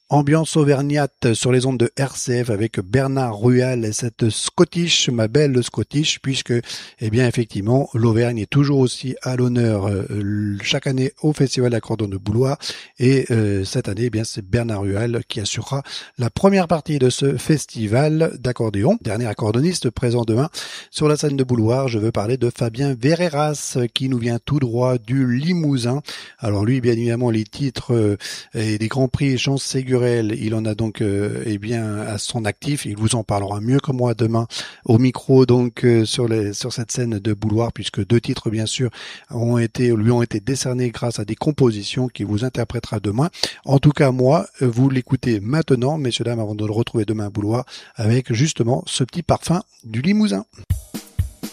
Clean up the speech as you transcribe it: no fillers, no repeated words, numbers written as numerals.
Ambiance auvergnate sur les ondes de RCF avec Bernard Rual et cette Scottish, ma belle Scottish, puisque, eh bien, effectivement, l'Auvergne est toujours aussi à l'honneur chaque année au Festival d'accordéon de Bouloir. Et cette année, eh bien, c'est Bernard Rual qui assurera la première partie de ce festival d'accordéon. Dernier accordoniste présent demain sur la scène de Bouloir. Je veux parler de Fabien Verreras qui nous vient tout droit du Limousin. Alors lui, bien évidemment, les titres et des grands prix Jean Ségurel, il en a donc eh bien à son actif. Il vous en parlera mieux que moi demain au micro donc sur cette scène de Bouloir, puisque deux titres bien sûr lui ont été décernés grâce à des compositions qu'il vous interprétera demain. En tout cas moi, vous l'écoutez maintenant, messieurs dames, avant de le retrouver demain à Bouloir avec justement ce petit parfum du Limousin.